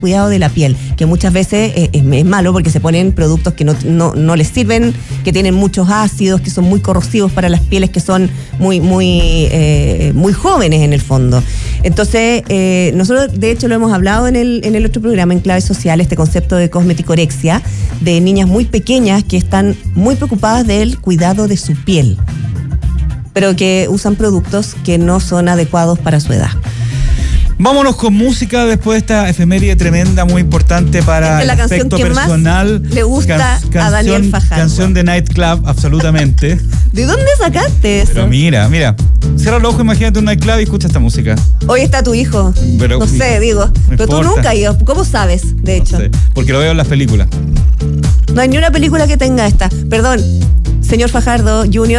cuidado de la piel, que muchas veces es malo porque se ponen productos que no les sirven, que tienen muchos ácidos, que son muy corrosivos para las pieles que son muy jóvenes en el fondo. Entonces, nosotros de hecho lo hemos hablado en el otro programa, en Clave Social, este concepto de cosmeticorexia, de niñas muy pequeñas que están muy preocupadas del cuidado de su piel, pero que usan productos que no son adecuados para su edad. Vámonos con música después de esta efeméride tremenda, muy importante para el aspecto personal. Le gusta a Daniel Fajardo. Canción de Nightclub, absolutamente. ¿De dónde sacaste eso? Pero mira, cierra los ojos, imagínate un nightclub y escucha esta música. Hoy está tu hijo. Pero, no sé, digo. Pero tú nunca has ido. ¿Cómo sabes, de hecho? No sé, porque lo veo en las películas. No hay ni una película que tenga esta. Perdón, señor Fajardo Jr.,